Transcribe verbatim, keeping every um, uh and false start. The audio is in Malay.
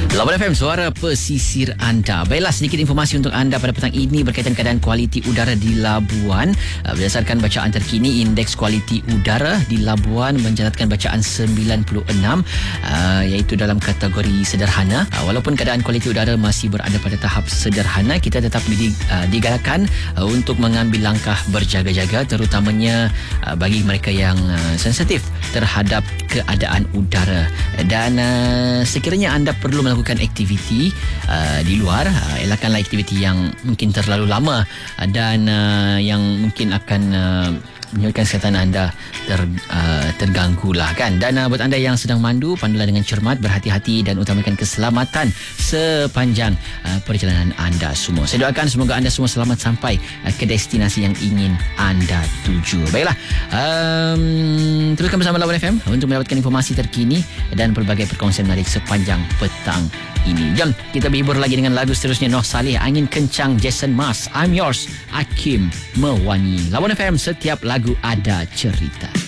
Lawan F M, suara pesisir anda. Baiklah, sedikit informasi untuk anda pada petang ini berkaitan keadaan kualiti udara di Labuan. Berdasarkan bacaan terkini, indeks kualiti udara di Labuan mencatatkan bacaan sembilan puluh enam, iaitu dalam kategori sederhana. Walaupun keadaan kualiti udara masih berada pada tahap sederhana, kita tetap digalakkan untuk mengambil langkah berjaga-jaga, terutamanya bagi mereka yang sensitif terhadap keadaan udara. Dan sekiranya anda perlu melakukan aktiviti uh, di luar, uh, elakkanlah aktiviti yang mungkin terlalu lama uh, dan uh, yang mungkin akan uh, menyebabkan kesihatan anda ter, uh, terganggu lah kan. Dan uh, buat anda yang sedang mandu, pandulah dengan cermat, berhati-hati dan utamakan keselamatan sepanjang uh, perjalanan anda semua. Saya doakan semoga anda semua selamat sampai uh, ke destinasi yang ingin anda tuju. Baiklah, um, teruskan bersama Lawan F M untuk mendapatkan informasi terkini dan pelbagai perkongsian menarik sepanjang petang ini. Jom kita berhibur lagi dengan lagu seterusnya, Noh Saleh, Angin Kencang, Jason Mars, I'm Yours, Hakim Mewani. Lawan F M, setiap lagu ada cerita.